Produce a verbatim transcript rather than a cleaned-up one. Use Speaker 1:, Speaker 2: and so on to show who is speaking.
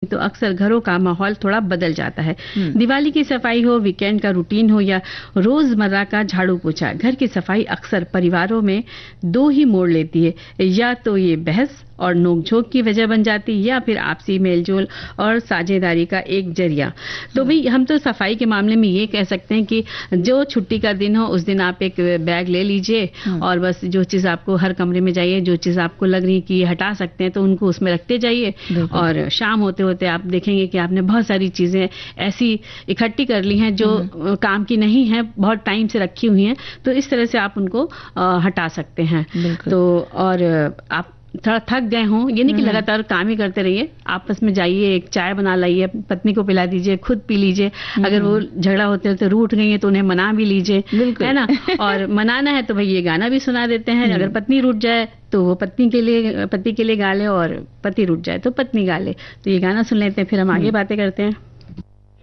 Speaker 1: तो अक्सर घरों का माहौल थोड़ा बदल जाता है। दिवाली की सफाई हो, वीकेंड का रूटीन हो या रोजमर्रा का झाड़ू पोछा, घर की सफाई अक्सर परिवारों में दो ही मोड़ लेती है। या तो ये बहस और नोकझोंक की वजह बन जाती है या फिर आपसी मेलजोल और साझेदारी का एक जरिया। तो भाई हम तो सफाई के मामले में ये कह सकते हैं कि जो छुट्टी का दिन हो उस दिन आप एक बैग ले लीजिए और बस जो चीज आपको हर कमरे में जाइए, जो चीज आपको लग रही है कि हटा सकते हैं तो उनको उसमें रखते जाइए। और शाम होते होते आप देखेंगे कि आपने बहुत सारी चीजें ऐसी इकट्ठी कर ली हैं जो काम की नहीं है, बहुत टाइम से रखी हुई हैं, तो इस तरह से आप उनको हटा सकते हैं। तो और आप थोड़ा थक गए हों, ये नहीं कि लगातार काम ही करते रहिए, आपस में जाइए, एक चाय बना लाइए, पत्नी को पिला दीजिए, खुद पी लीजिए। अगर वो झगड़ा होते होते रूठ गई है तो उन्हें मना भी लीजिए, है ना। और मनाना है तो भाई ये गाना भी सुना देते हैं। अगर पत्नी रूठ जाए तो वो पत्नी के लिए पति के लिए गा ले, और पति रूठ जाए तो पत्नी गा ले। तो ये गाना सुन लेते हैं, फिर हम आगे बातें करते हैं।